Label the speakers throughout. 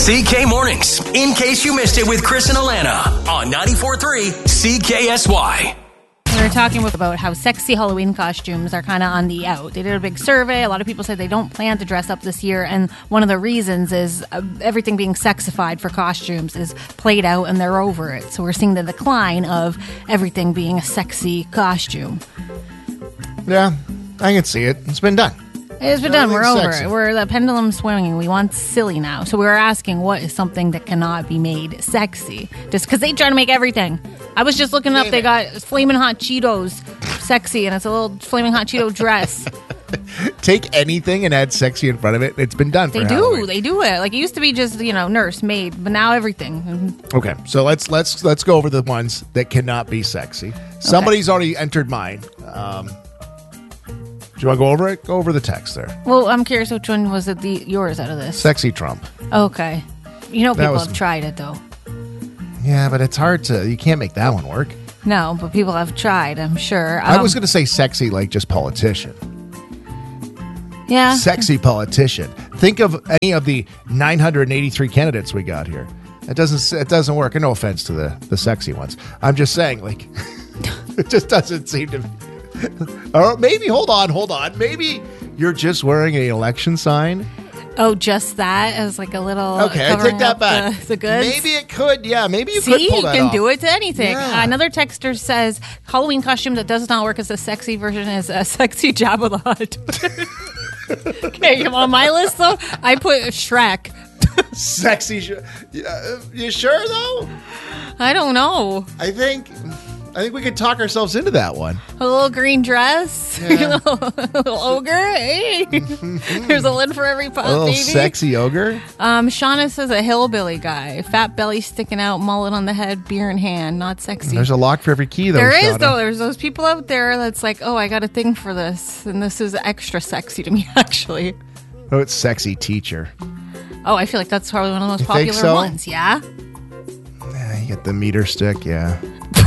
Speaker 1: CK Mornings, in case you missed it with Chris and Alana on 94.3 CKSY.
Speaker 2: We were talking about how sexy Halloween costumes are kind of on the out. They did a big survey. A lot of people said they don't plan to dress up this year, and one of the reasons is everything being sexified for costumes is played out and they're over it. So we're seeing the decline of everything being a sexy costume.
Speaker 3: Yeah, I can see it. It's been done.
Speaker 2: It's been done. We're over
Speaker 3: sexy.
Speaker 2: it. We're the pendulum swinging. We want silly now. So we were asking, what is something that cannot be made sexy? Just because they try to make everything. I was just looking up. They got Flamin' Hot Cheetos sexy, and it's a little Flamin' Hot Cheeto dress.
Speaker 3: Take anything and add sexy in front of it. It's been done for Halloween.
Speaker 2: They do it. Like, it used to be just, nurse, maid, but now everything.
Speaker 3: Okay, so let's go over the ones that cannot be sexy. Somebody's already entered mine. Do you want to go over it? Go over the text there.
Speaker 2: Well, I'm curious, which one was it yours out of this?
Speaker 3: Sexy Trump.
Speaker 2: Okay. People have tried it, though.
Speaker 3: Yeah, but it's hard to... You can't make that one work.
Speaker 2: No, but people have tried, I'm sure.
Speaker 3: I was going to say sexy like just politician.
Speaker 2: Yeah.
Speaker 3: Sexy politician. Think of any of the 983 candidates we got here. It doesn't work. And no offense to the sexy ones. I'm just saying, like, it just doesn't seem to... Or maybe, hold on. Maybe you're just wearing an election sign.
Speaker 2: Oh, just that as like a little...
Speaker 3: Okay, I take that back.
Speaker 2: The goods?
Speaker 3: Maybe it could, yeah. Maybe you
Speaker 2: See,
Speaker 3: could pull that off.
Speaker 2: you can do it to anything.
Speaker 3: Yeah.
Speaker 2: Another texter says, Halloween costume that does not work as a sexy version is a sexy Jabba the Hutt. Okay, on my list, though, I put Shrek.
Speaker 3: Sexy. You sure, though?
Speaker 2: I don't know.
Speaker 3: I think we could talk ourselves into that one.
Speaker 2: A little green dress.
Speaker 3: Yeah.
Speaker 2: a little ogre. Hey. There's a lid for every pot,
Speaker 3: A little
Speaker 2: baby.
Speaker 3: sexy ogre.
Speaker 2: Shauna says a hillbilly guy. Fat belly sticking out, mullet on the head, beer in hand. Not sexy.
Speaker 3: There's a lock for every key, though.
Speaker 2: There is,
Speaker 3: Shauna.
Speaker 2: though. There's those people out there that's like, oh, I got a thing for this. And this is extra sexy to me, actually.
Speaker 3: Oh, it's sexy teacher.
Speaker 2: Oh, I feel like that's probably one of the most
Speaker 3: You think
Speaker 2: popular
Speaker 3: so?
Speaker 2: ones. Yeah?
Speaker 3: Yeah, you get the meter stick, yeah.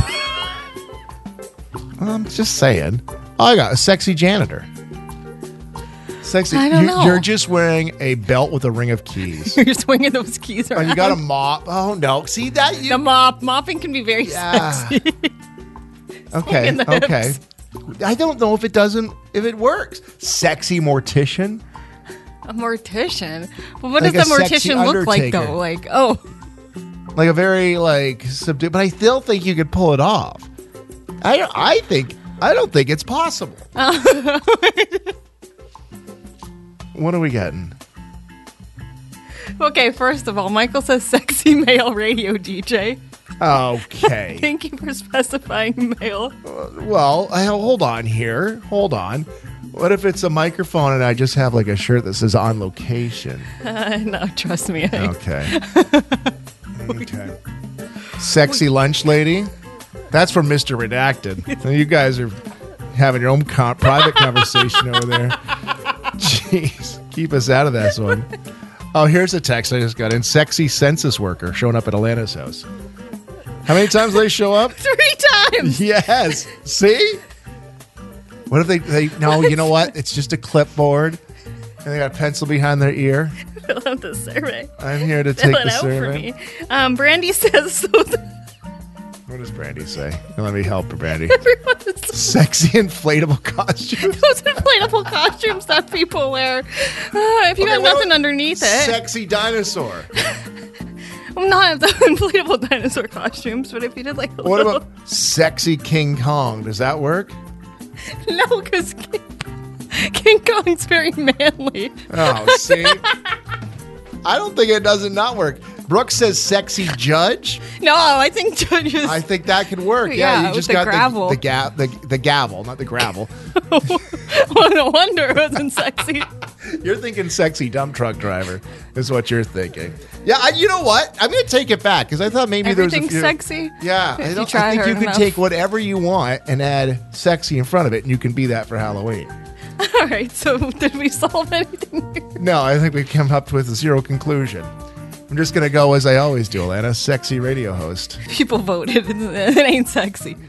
Speaker 3: I'm just saying. Oh, I got a sexy janitor. Sexy.
Speaker 2: I don't know.
Speaker 3: You're just wearing a belt with a ring of keys.
Speaker 2: You're swinging those keys around.
Speaker 3: And you got a mop. Oh, no. See that?
Speaker 2: The mopping can be very sexy.
Speaker 3: Okay.
Speaker 2: the
Speaker 3: Okay.
Speaker 2: hips.
Speaker 3: I don't know if it works. Sexy mortician.
Speaker 2: A mortician? Well, what
Speaker 3: Like a
Speaker 2: does the
Speaker 3: sexy
Speaker 2: mortician look like,
Speaker 3: undertaker.
Speaker 2: though? Like, oh.
Speaker 3: Like a very, like, subdued. But I still think you could pull it off. I don't think it's possible. What are we getting?
Speaker 2: Okay, first of all, Michael says sexy male radio DJ.
Speaker 3: Okay.
Speaker 2: Thank you for specifying male.
Speaker 3: Well, hold on here. Hold on. What if it's a microphone and I just have like a shirt that says on location?
Speaker 2: No, trust me.
Speaker 3: Okay. Okay. Sexy lunch lady. That's from Mr. Redacted. So you guys are having your own private conversation over there. Jeez. Keep us out of this one. Oh, here's a text I just got in. Sexy census worker showing up at Alana's house. How many times do they show up?
Speaker 2: 3 times.
Speaker 3: Yes. See? What if they no, you know what? It's just a clipboard. And they got a pencil behind their ear.
Speaker 2: Fill out the survey.
Speaker 3: I'm here to
Speaker 2: Fill
Speaker 3: take
Speaker 2: it
Speaker 3: the
Speaker 2: out
Speaker 3: survey.
Speaker 2: for me. Brandy says so.
Speaker 3: What does Brandy say? Let me help her, Brandy.
Speaker 2: Everyone is
Speaker 3: Sexy inflatable costumes.
Speaker 2: those inflatable costumes that people wear. If you got nothing underneath it.
Speaker 3: Sexy dinosaur.
Speaker 2: I'm not the inflatable dinosaur costumes, but if you did like a
Speaker 3: What
Speaker 2: little...
Speaker 3: about sexy King Kong? Does that work?
Speaker 2: No, because King Kong's very manly.
Speaker 3: Oh, see? I don't think it doesn't not work. Brooke says sexy judge.
Speaker 2: No, I think judges...
Speaker 3: I think that could work.
Speaker 2: Yeah,
Speaker 3: you
Speaker 2: with
Speaker 3: just
Speaker 2: the
Speaker 3: got
Speaker 2: gravel.
Speaker 3: the gavel, not the gravel.
Speaker 2: Well, no wonder it wasn't sexy.
Speaker 3: You're thinking sexy dump truck driver is what you're thinking. Yeah, you know what? I'm going to take it back because I thought maybe there was a
Speaker 2: Everything's
Speaker 3: few...
Speaker 2: sexy.
Speaker 3: Yeah,
Speaker 2: If
Speaker 3: I
Speaker 2: you try
Speaker 3: think you
Speaker 2: hard
Speaker 3: can
Speaker 2: enough.
Speaker 3: take whatever you want and add sexy in front of it, and you can be that for Halloween.
Speaker 2: All right, so did we solve anything here?
Speaker 3: No, I think we come up with zero conclusion. I'm just going to go as I always do, Alana, sexy radio host.
Speaker 2: People voted. It ain't sexy.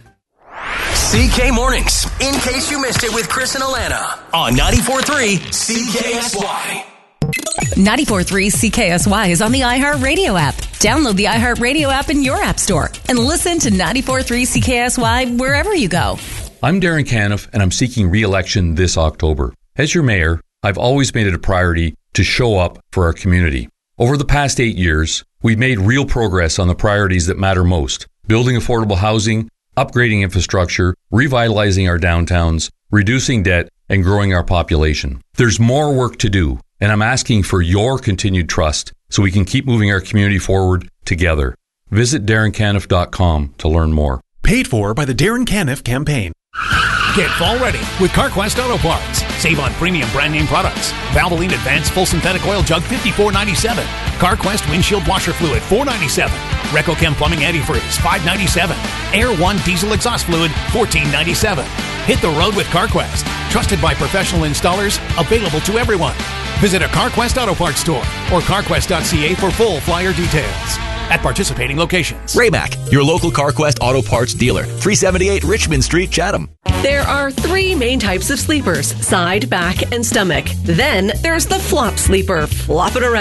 Speaker 1: CK Mornings, in case you missed it with Chris and Alana on 94.3 CKSY.
Speaker 4: 94.3 CKSY is on the iHeartRadio app. Download the iHeartRadio app in your app store and listen to 94.3 CKSY wherever you go.
Speaker 5: I'm Darren Caniff, and I'm seeking re-election this October. As your mayor, I've always made it a priority to show up for our community. Over the past 8 years, we've made real progress on the priorities that matter most: building affordable housing, upgrading infrastructure, revitalizing our downtowns, reducing debt, and growing our population. There's more work to do, and I'm asking for your continued trust so we can keep moving our community forward together. Visit DarrenCaniff.com to learn more.
Speaker 6: Paid for by the Darren Caniff Campaign. Get fall ready with CarQuest Auto Parts. Save on premium brand name products. Valvoline Advanced Full Synthetic Oil Jug $54.97. CarQuest Windshield Washer Fluid $4.97. RecoChem Plumbing Antifreeze $5.97. Air One Diesel Exhaust Fluid $14.97. Hit the road with CarQuest. Trusted by professional installers. Available to everyone. Visit a CarQuest Auto Parts store or carquest.ca for full flyer details. At participating locations.
Speaker 1: Rayback, your local CarQuest Auto Parts dealer. 378 Richmond Street, Chatham.
Speaker 7: There are 3 main types of sleepers: side, back, and stomach. Then there's the flop sleeper. Flop it around.